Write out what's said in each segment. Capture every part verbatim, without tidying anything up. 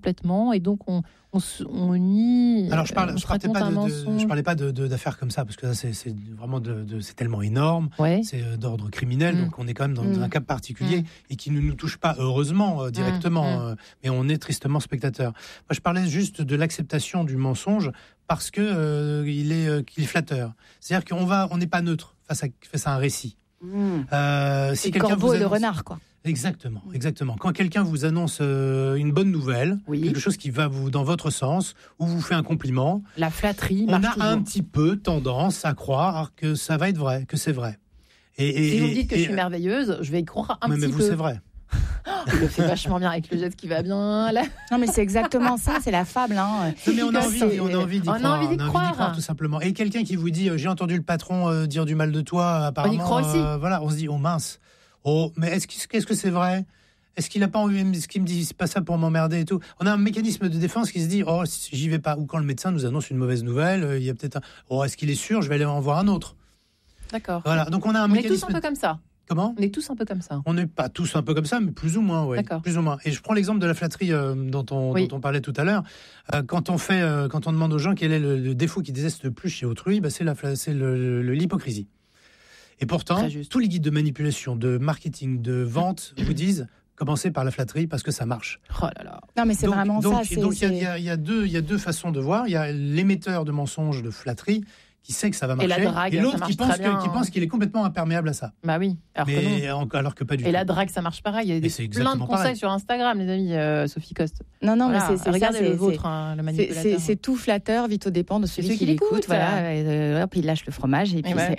complètement, et donc on, on, on nie. Alors je parle, on je parlais pas de, de, je parlais pas de, de, d'affaires comme ça, parce que ça c'est, c'est vraiment de, de, c'est tellement énorme, ouais. c'est d'ordre criminel, mmh. donc on est quand même dans mmh. un cas particulier mmh. et qui ne nous touche pas heureusement euh, directement, mmh. euh, mais on est tristement spectateur. Moi je parlais juste de l'acceptation du mensonge parce que euh, il est euh, qu'il est flatteur. C'est-à-dire qu'on va, on n'est pas neutre face à face à un récit. Mmh. Euh, si le corbeau vous et annonce... le renard, quoi. Exactement, exactement. Quand quelqu'un vous annonce euh, une bonne nouvelle, oui. quelque chose qui va vous dans votre sens, ou vous fait un compliment, la flatterie, on a toujours. un petit peu tendance à croire que ça va être vrai, que c'est vrai. Et, et, si vous me dites que et, je suis merveilleuse, je vais y croire un mais, petit mais vous, peu. C'est vrai. Il le fait vachement bien avec le geste qui va bien. Là. Non, mais c'est exactement ça, c'est la fable. Hein. Non, mais on a envie, on a envie d'y on croire. A envie d'y on a croire. envie d'y croire, tout simplement. Et quelqu'un qui vous dit, euh, j'ai entendu le patron euh, dire du mal de toi, apparemment. On y croit aussi. Euh, voilà, on se dit, oh mince. Oh, mais est-ce, qu'est-ce que c'est vrai ? Est-ce qu'il n'a pas envie, est-ce qu'il me dit c'est pas ça pour m'emmerder et tout ? On a un mécanisme de défense qui se dit oh j'y vais pas. Ou quand le médecin nous annonce une mauvaise nouvelle, euh, il y a peut-être un oh est-ce qu'il est sûr ? Je vais aller en voir un autre. D'accord. Voilà. Donc on a un on mécanisme. est tous un peu comme ça. Comment ? On est tous un peu comme ça. On n'est pas tous un peu comme ça, mais plus ou moins, oui. D'accord. Plus ou moins. Et je prends l'exemple de la flatterie euh, dont, on, oui. dont on parlait tout à l'heure. Euh, quand on fait, euh, quand on demande aux gens quel est le, le défaut qu'ils détestent le plus chez autrui, bah, c'est la, c'est le, le, l'hypocrisie. Et pourtant, tous les guides de manipulation, de marketing, de vente vous disent commencez par la flatterie parce que ça marche. Oh là là. Non mais c'est donc, vraiment donc, ça. C'est, donc il c'est... y, y, y, a deux, il y a deux façons de voir. Il y a l'émetteur de mensonges, de flatterie, qui sait que ça va marcher, et, la drague, et l'autre qui pense, bien, que, qui hein. pense qu'il est complètement imperméable à ça. Bah oui, alors mais que non. alors que pas du et tout. Et la drague, ça marche pareil. Il y a des, plein de conseils pareil. sur Instagram, les amis, euh, Sophie Coste. Non, non, voilà. mais c'est, c'est regardez ça, le c'est, vôtre, hein, le manipulateur. C'est, c'est, c'est tout flatteur, vite au dépend de celui qui, qui l'écoute. l'écoute voilà, et, euh, hop, il lâche le fromage et puis, et, ouais.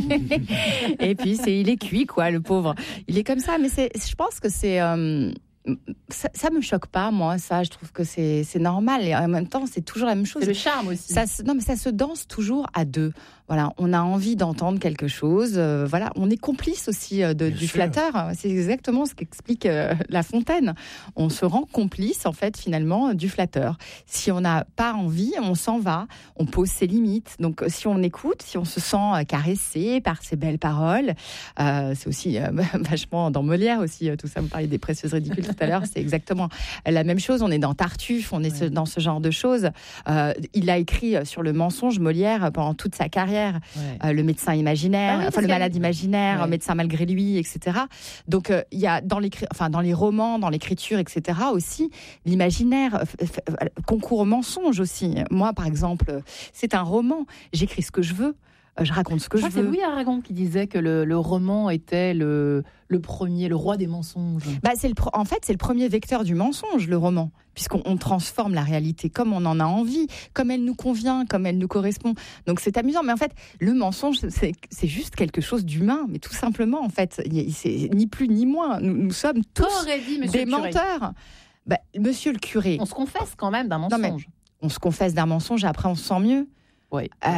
c'est... et puis c'est, il est cuit, quoi, le pauvre. Il est comme ça, mais c'est, je pense que c'est... Euh... Ça, ça me choque pas, moi, ça. Je trouve que c'est, c'est normal. Et en même temps, c'est toujours la même chose. C'est le charme aussi. Ça, non, mais ça se danse toujours à deux. Voilà, on a envie d'entendre quelque chose. Euh, voilà, on est complice aussi euh, de, du sûr. flatteur. C'est exactement ce qu'explique euh, La Fontaine. On se rend complice, en fait, finalement, du flatteur. Si on n'a pas envie, on s'en va. On pose ses limites. Donc, si on écoute, si on se sent caressé par ces belles paroles, euh, c'est aussi euh, vachement dans Molière aussi. Tout ça, vous parlez des précieuses ridicules tout à l'heure. C'est exactement la même chose. On est dans Tartuffe, on est ouais. dans ce genre de choses. Euh, il a écrit sur le mensonge, Molière, pendant toute sa carrière. Ouais. Euh, le médecin imaginaire, ah oui, enfin le malade imaginaire, ouais. médecin malgré lui, et cetera. Donc il euh, y a dans les, enfin dans les romans, dans l'écriture, et cetera. aussi l'imaginaire euh, euh, concourt au mensonge aussi. Moi, par exemple, c'est un roman. J'écris ce que je veux. Je raconte ce que je, je veux. C'est Louis Aragon qui disait que le, le roman était le, le premier, le roi des mensonges. Bah, c'est le, en fait, c'est le premier vecteur du mensonge, le roman, puisqu'on on transforme la réalité comme on en a envie, comme elle nous convient, comme elle nous correspond. Donc c'est amusant, mais en fait, le mensonge, c'est, c'est juste quelque chose d'humain, mais tout simplement, en fait, c'est ni plus ni moins. Nous, nous sommes tous dit, des menteurs. Bah, monsieur le curé. On se confesse quand même d'un mensonge. Non, on se confesse d'un mensonge et après on se sent mieux. Oui. Euh,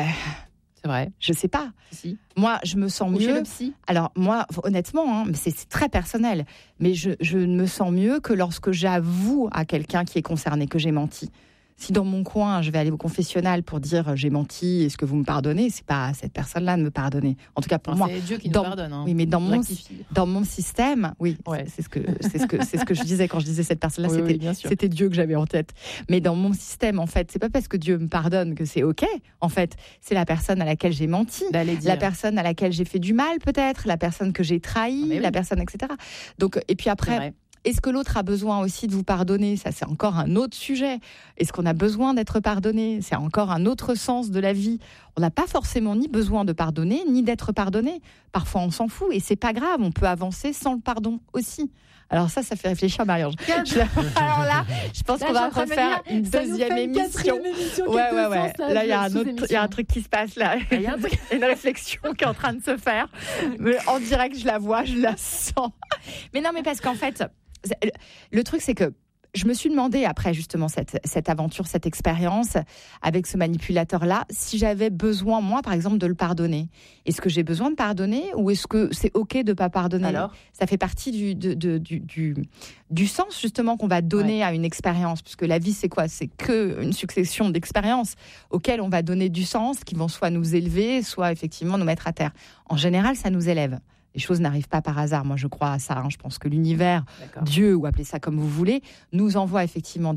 C'est vrai. Je sais pas. Si. Moi, je me sens Ou mieux. Chez le psy. Alors, moi, honnêtement, hein, mais c'est, c'est très personnel. Mais je, je me sens mieux que lorsque j'avoue à quelqu'un qui est concerné que j'ai menti. Si dans mon coin, je vais aller au confessionnal pour dire j'ai menti, est-ce que vous me pardonnez ? C'est pas à cette personne-là de me pardonner. En tout cas pour non, moi. C'est Dieu qui dans, nous pardonne. Hein. Oui, mais dans mon, dans mon système, oui, ouais. c'est, c'est ce que c'est ce que c'est ce que je disais quand je disais cette personne-là, oui, c'était oui, c'était Dieu que j'avais en tête. Mais dans mon système, en fait, c'est pas parce que Dieu me pardonne que c'est ok. En fait, c'est la personne à laquelle j'ai menti, la personne à laquelle j'ai fait du mal, peut-être, la personne que j'ai trahi, ah, oui. la personne, et cetera. Donc, et puis après. Est-ce que l'autre a besoin aussi de vous pardonner ? Ça, c'est encore un autre sujet. Est-ce qu'on a besoin d'être pardonné ? C'est encore un autre sens de la vie. On n'a pas forcément ni besoin de pardonner, ni d'être pardonné. Parfois, on s'en fout et c'est pas grave. On peut avancer sans le pardon aussi. Alors ça, ça fait réfléchir Marie-Ange. Je... Alors là, je pense là, qu'on va refaire une deuxième émission. émission ouais, ouais, ouais. Sens, là, là il y a un autre, il y a un truc qui se passe là. Il y a un truc, une réflexion qui est en train de se faire. Mais en direct, je la vois, je la sens. Mais non, mais parce qu'en fait, le truc, c'est que je me suis demandé, après justement cette, cette aventure, cette expérience avec ce manipulateur-là, si j'avais besoin, moi, par exemple, de le pardonner. Est-ce que j'ai besoin de pardonner ou est-ce que c'est OK de ne pas pardonner ? Alors ? Ça fait partie du, de, de, du, du, du sens, justement, qu'on va donner ouais. à une expérience. Puisque la vie, c'est quoi ? C'est qu'une succession d'expériences auxquelles on va donner du sens, qui vont soit nous élever, soit effectivement nous mettre à terre. En général, ça nous élève. Les choses n'arrivent pas par hasard. Moi, je crois à ça. Hein. Je pense que l'univers, D'accord. Dieu, ou appelez ça comme vous voulez, nous envoie effectivement